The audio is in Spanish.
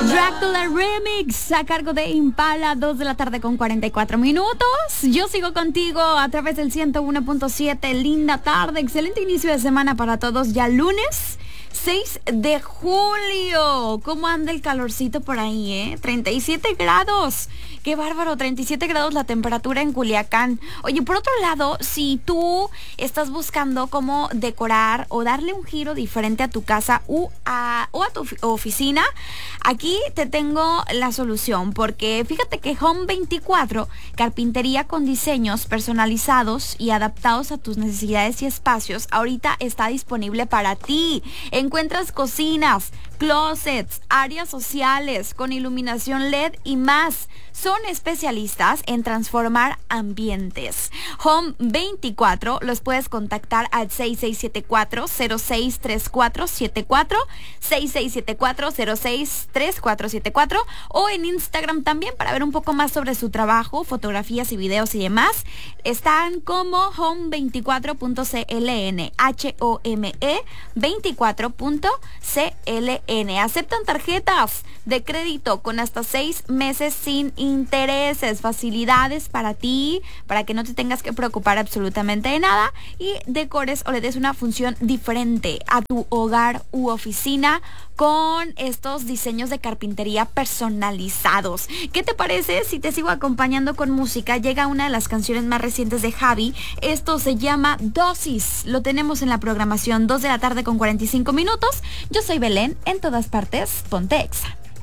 Drácula Remix a cargo de Impala, 2 de la tarde con 44 minutos. Yo sigo contigo a través del 101.7. Linda tarde, excelente inicio de semana para todos. Ya lunes 6 de julio. ¿Cómo anda el calorcito por ahí, 37 grados. Qué bárbaro, 37 grados la temperatura en Culiacán. Oye, por otro lado, si tú estás buscando cómo decorar o darle un giro diferente a tu casa o a tu oficina, aquí te tengo la solución, porque fíjate que Home 24, carpintería con diseños personalizados y adaptados a tus necesidades y espacios, ahorita está disponible para ti. Encuentras cocinas, closets, áreas sociales con iluminación LED y más. Son especialistas en transformar ambientes. Home 24 los puedes contactar al 6674-063474, 6674-063474 o en Instagram también para ver un poco más sobre su trabajo, fotografías y videos y demás. Están como home24.cln, HOME 24.cln. Aceptan tarjetas de crédito con hasta 6 meses sin intereses, facilidades para ti, para que no te tengas que preocupar absolutamente de nada y decores o le des una función diferente a tu hogar u oficina con estos diseños de carpintería personalizados. ¿Qué te parece si te sigo acompañando con música? Llega una de las canciones más recientes de Javi. Esto se llama Dosis. Lo tenemos en la programación, 2 de la tarde con 45 minutos. Yo soy Belén, en todas partes, ponte Exa.